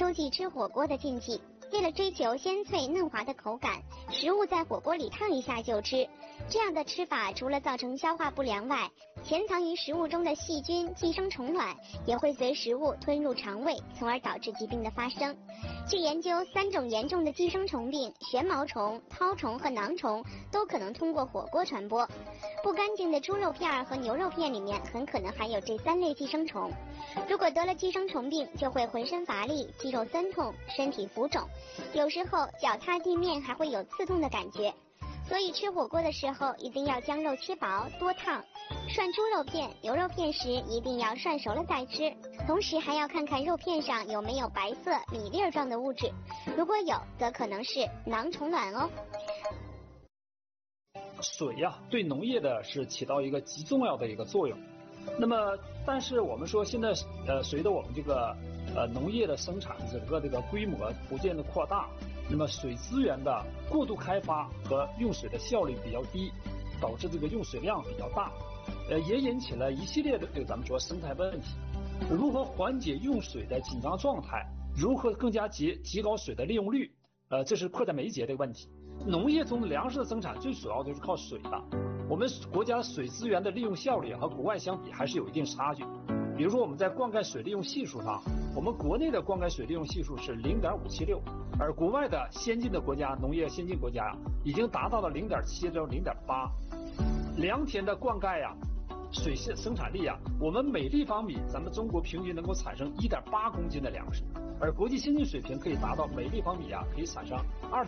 秋季吃火锅的禁忌。为了追求鲜脆嫩滑的口感，食物在火锅里烫一下就吃。这样的吃法除了造成消化不良外，潜藏于食物中的细菌、寄生虫卵也会随食物吞入肠胃，从而导致疾病的发生。据研究，3种严重的寄生虫病——旋毛虫、绦虫和囊虫，都可能通过火锅传播。不干净的猪肉片和牛肉片里面很可能含有这3类寄生虫。如果得了寄生虫病，就会浑身乏力、肌肉酸痛、身体浮肿，有时候脚踏地面还会有刺痛的感觉。所以吃火锅的时候一定要将肉切薄，多烫。涮猪肉片、牛肉片时一定要涮熟了再吃，同时还要看看肉片上有没有白色米粒状的物质，如果有，则可能是囊虫卵哦。 水呀，对农业的是起到一个极重要的一个作用。那么，但是我们说现在随着我们这个农业的生产整个这个规模逐渐的扩大，那么水资源的过度开发和用水的效率比较低，导致这个用水量比较大，也引起了一系列的咱们说生态问题。如何缓解用水的紧张状态？如何更加提高水的利用率？这是迫在眉睫的问题。农业中的粮食的生产最主要就是靠水的。我们国家水资源的利用效率和国外相比还是有一定差距。比如说我们在灌溉水利用系数上，我们国内的灌溉水利用系数是0.576，而国外的先进的国家，农业先进国家已经达到了0.7到0.8。良田的灌溉水生产力我们每立方米咱们中国平均能够产生1.8公斤的粮食，而国际先进水平可以达到每立方米可以产生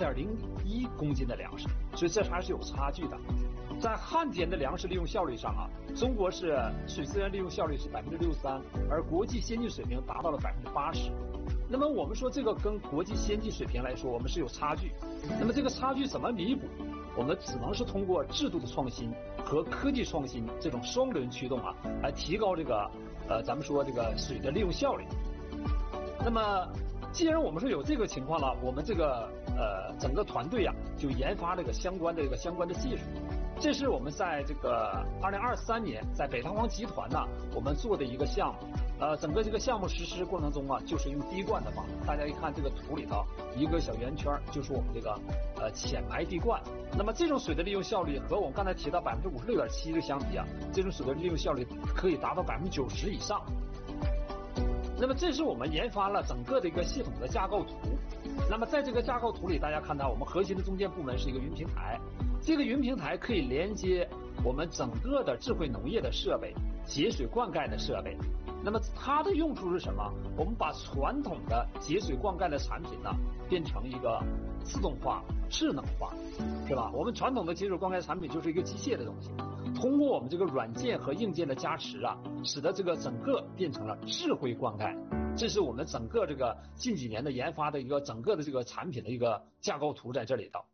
2.01公斤的粮食，所以这还是有差距的。在旱田的粮食利用效率上中国是水资源利用效率是63%，而国际先进水平达到了80%。那么我们说这个跟国际先进水平来说，我们是有差距。那么这个差距怎么弥补？我们只能是通过制度的创新和科技创新这种双轮驱动来提高这个咱们说这个水的利用效率。那么既然我们说有这个情况了，我们这个整个团队就研发这个相关的技术。这是我们在这个2023年在北汤王集团我们做的一个项目。整个这个项目实施过程中就是用滴灌的方法。大家一看这个图里头一个小圆圈，就是我们这个浅埋滴灌。那么这种水的利用效率和我们刚才提到56.7%相比这种水的利用效率可以达到90%以上。那么这是我们研发了整个的一个系统的架构图。那么在这个架构图里，大家看到我们核心的中间部门是一个云平台，这个云平台可以连接我们整个的智慧农业的设备、节水灌溉的设备。那么它的用处是什么？我们把传统的节水灌溉的产品变成一个自动化、智能化，是吧？我们传统的节水灌溉产品就是一个机械的东西，通过我们这个软件和硬件的加持使得这个整个变成了智慧灌溉。这是我们整个这个近几年的研发的一个整个的这个产品的一个架构图在这里头。